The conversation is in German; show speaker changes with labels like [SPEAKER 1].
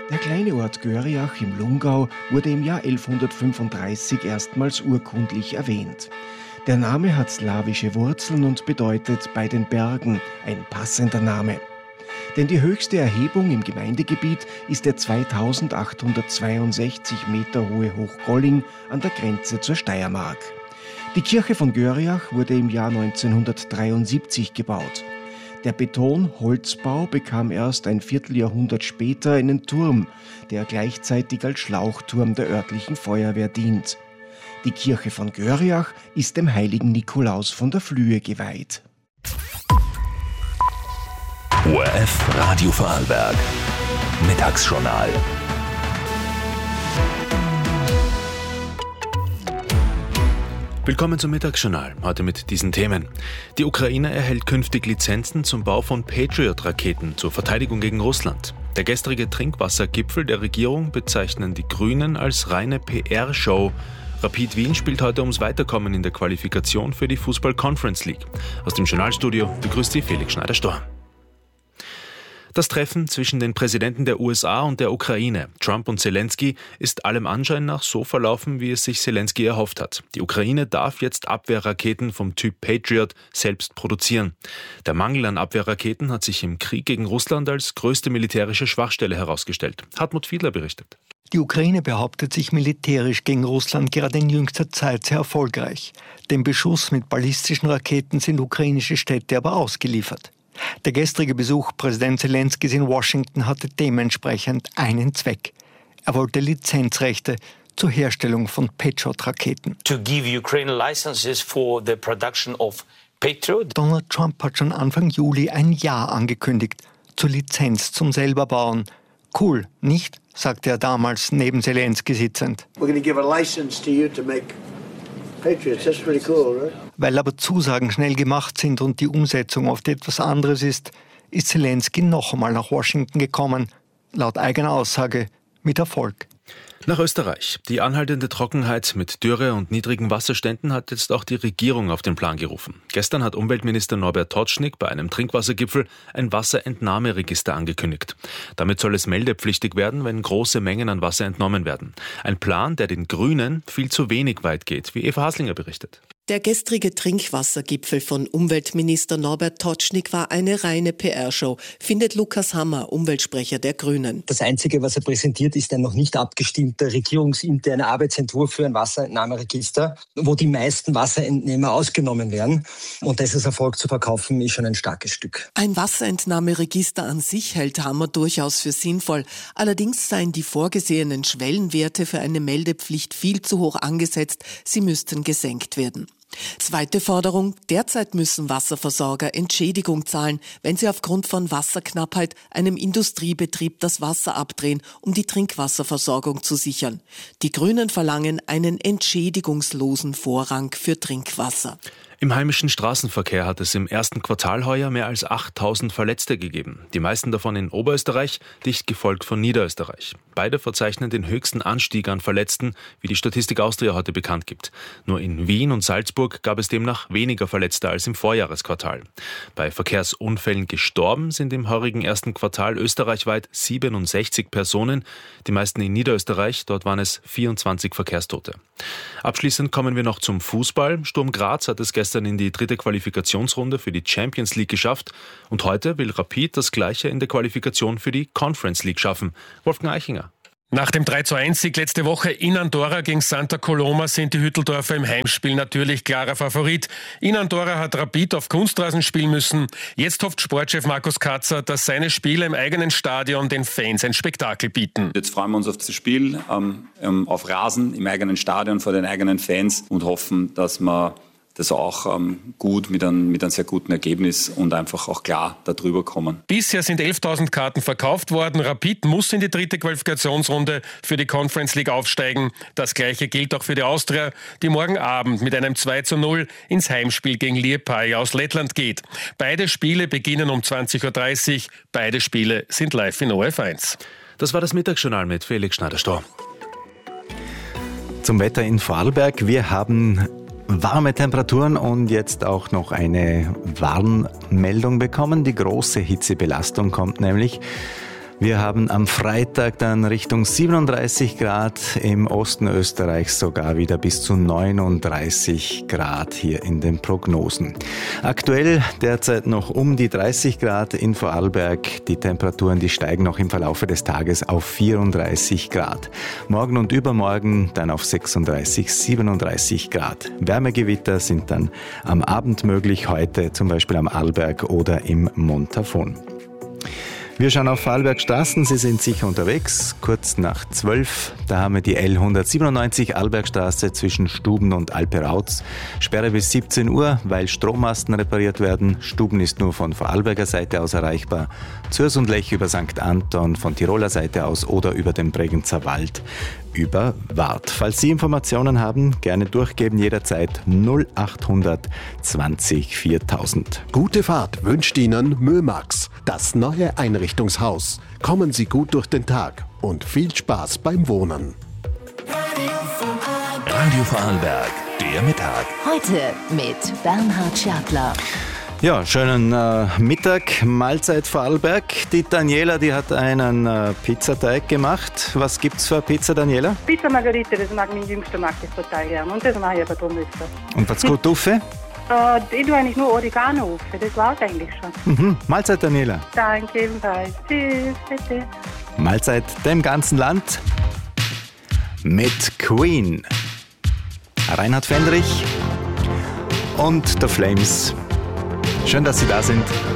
[SPEAKER 1] Der kleine Ort Görriach im Lungau wurde im Jahr 1135 erstmals urkundlich erwähnt. Der Name hat slawische Wurzeln und bedeutet bei den Bergen, ein passender Name. Denn die höchste Erhebung im Gemeindegebiet ist der 2862 Meter hohe Hochgolling an der Grenze zur Steiermark. Die Kirche von Görriach wurde im Jahr 1973 gebaut. Der Beton-Holzbau bekam erst ein Vierteljahrhundert später einen Turm, der gleichzeitig als Schlauchturm der örtlichen Feuerwehr dient. Die Kirche von Görriach ist dem heiligen Nikolaus von der Flühe geweiht.
[SPEAKER 2] ORF Radio Vorarlberg. Mittagsjournal.
[SPEAKER 3] Willkommen zum Mittagsjournal, heute mit diesen Themen. Die Ukraine erhält künftig Lizenzen zum Bau von Patriot-Raketen zur Verteidigung gegen Russland. Der gestrige Trinkwassergipfel der Regierung bezeichnen die Grünen als reine PR-Show. Rapid Wien spielt heute ums Weiterkommen in der Qualifikation für die Fußball-Conference League. Aus dem Journalstudio begrüßt Sie Felix Schneider-Storr. Das Treffen zwischen den Präsidenten der USA und der Ukraine, Trump und Zelensky, ist allem Anschein nach so verlaufen, wie es sich Zelensky erhofft hat. Die Ukraine darf jetzt Abwehrraketen vom Typ Patriot selbst produzieren. Der Mangel an Abwehrraketen hat sich im Krieg gegen Russland als größte militärische Schwachstelle herausgestellt. Hartmut Fiedler berichtet.
[SPEAKER 4] Die Ukraine behauptet sich militärisch gegen Russland gerade in jüngster Zeit sehr erfolgreich. Dem Beschuss mit ballistischen Raketen sind ukrainische Städte aber ausgeliefert. Der gestrige Besuch Präsident Zelenskys in Washington hatte dementsprechend einen Zweck. Er wollte Lizenzrechte zur Herstellung von Patriot-Raketen.
[SPEAKER 5] To give Ukraine licenses for the production of Patriot.
[SPEAKER 4] Donald Trump hat schon Anfang Juli ein Ja angekündigt zur Lizenz zum Selberbauen. Cool, nicht? Sagte er damals neben Zelensky sitzend.
[SPEAKER 6] We're going to give a license to you to make Patriots. That's pretty cool, right?
[SPEAKER 4] Weil aber Zusagen schnell gemacht sind und die Umsetzung oft etwas anderes ist Zelensky noch einmal nach Washington gekommen. Laut eigener Aussage mit Erfolg.
[SPEAKER 3] Nach Österreich. Die anhaltende Trockenheit mit Dürre und niedrigen Wasserständen hat jetzt auch die Regierung auf den Plan gerufen. Gestern hat Umweltminister Norbert Totschnig bei einem Trinkwassergipfel ein Wasserentnahmeregister angekündigt. Damit soll es meldepflichtig werden, wenn große Mengen an Wasser entnommen werden. Ein Plan, der den Grünen viel zu wenig weit geht, wie Eva Haslinger berichtet.
[SPEAKER 7] Der gestrige Trinkwassergipfel von Umweltminister Norbert Totschnig war eine reine PR-Show, findet Lukas Hammer, Umweltsprecher der Grünen.
[SPEAKER 8] Das Einzige, was er präsentiert, ist ein noch nicht abgestimmter regierungsinterner Arbeitsentwurf für ein Wasserentnahmeregister, wo die meisten Wasserentnehmer ausgenommen werden. Und das als Erfolg zu verkaufen, ist schon ein starkes Stück.
[SPEAKER 7] Ein Wasserentnahmeregister an sich hält Hammer durchaus für sinnvoll. Allerdings seien die vorgesehenen Schwellenwerte für eine Meldepflicht viel zu hoch angesetzt. Sie müssten gesenkt werden. Zweite Forderung: Derzeit müssen Wasserversorger Entschädigung zahlen, wenn sie aufgrund von Wasserknappheit einem Industriebetrieb das Wasser abdrehen, um die Trinkwasserversorgung zu sichern. Die Grünen verlangen einen entschädigungslosen Vorrang für Trinkwasser.
[SPEAKER 3] Im heimischen Straßenverkehr hat es im ersten Quartal heuer mehr als 8.000 Verletzte gegeben. Die meisten davon in Oberösterreich, dicht gefolgt von Niederösterreich. Beide verzeichnen den höchsten Anstieg an Verletzten, wie die Statistik Austria heute bekannt gibt. Nur in Wien und Salzburg gab es demnach weniger Verletzte als im Vorjahresquartal. Bei Verkehrsunfällen gestorben sind im heurigen ersten Quartal österreichweit 67 Personen, die meisten in Niederösterreich, dort waren es 24 Verkehrstote. Abschließend kommen wir noch zum Fußball. Sturm Graz hat es gestern in die dritte Qualifikationsrunde für die Champions League geschafft und heute will Rapid das Gleiche in der Qualifikation für die Conference League schaffen. Wolfgang Eichinger.
[SPEAKER 9] Nach dem 3:1-Sieg letzte Woche in Andorra gegen Santa Coloma sind die Hütteldorfer im Heimspiel natürlich klarer Favorit. In Andorra hat Rapid auf Kunstrasen spielen müssen. Jetzt hofft Sportchef Markus Katzer, dass seine Spiele im eigenen Stadion den Fans ein Spektakel bieten.
[SPEAKER 10] Jetzt freuen wir uns auf das Spiel auf Rasen, im eigenen Stadion, vor den eigenen Fans und hoffen, dass wir das auch gut mit einem sehr guten Ergebnis und einfach auch klar darüber kommen.
[SPEAKER 9] Bisher sind 11.000 Karten verkauft worden. Rapid muss in die dritte Qualifikationsrunde für die Conference League aufsteigen. Das Gleiche gilt auch für die Austria, die morgen Abend mit einem 2:0 ins Heimspiel gegen Liepāja aus Lettland geht. Beide Spiele beginnen um 20.30 Uhr. Beide Spiele sind live in ORF1.
[SPEAKER 3] Das war das Mittagsjournal mit Felix Schneider-Storr.
[SPEAKER 11] Zum Wetter in Vorarlberg. Wir haben warme Temperaturen und jetzt auch noch eine Warnmeldung bekommen. Die große Hitzebelastung kommt nämlich. Wir haben am Freitag dann Richtung 37 Grad, im Osten Österreichs sogar wieder bis zu 39 Grad hier in den Prognosen. Aktuell derzeit noch um die 30 Grad in Vorarlberg. Die Temperaturen, die steigen noch im Verlaufe des Tages auf 34 Grad. Morgen und übermorgen dann auf 36, 37 Grad. Wärmegewitter sind dann am Abend möglich, heute zum Beispiel am Arlberg oder im Montafon. Wir schauen auf Vorarlbergstraßen, Sie sind sicher unterwegs, kurz nach 12. Da haben wir die L197 Arlbergstraße zwischen Stuben und Alperauz. Sperre bis 17 Uhr, weil Strommasten repariert werden. Stuben ist nur von Vorarlberger Seite aus erreichbar. Zürs und Lech über St. Anton, von Tiroler Seite aus oder über den Bregenzer Wald über Wart. Falls Sie Informationen haben, gerne durchgeben, jederzeit 0800 20 4000.
[SPEAKER 12] Gute Fahrt wünscht Ihnen Mömax, das neue Einrichtungshaus. Kommen Sie gut durch den Tag und viel Spaß beim Wohnen.
[SPEAKER 2] Radio Vorarlberg, der Mittag.
[SPEAKER 13] Heute mit Bernhard Schertler.
[SPEAKER 11] Ja, schönen Mittag, Mahlzeit Vorarlberg. Die Daniela, die hat einen Pizzateig gemacht. Was gibt's für Pizza, Daniela?
[SPEAKER 14] Pizza Margherita, das mag mein Jüngster, mag das total gern. Und das mache ich aber drum öfter.
[SPEAKER 11] Und was gut Uffe?
[SPEAKER 14] Ich tue eigentlich nur Oregano Uffe, das war's eigentlich schon.
[SPEAKER 11] Mahlzeit, Daniela.
[SPEAKER 14] Danke ebenfalls. Tschüss, bitte.
[SPEAKER 11] Mahlzeit dem ganzen Land mit Queen. Reinhard Fendrich und The Flames. Schön, dass Sie da sind.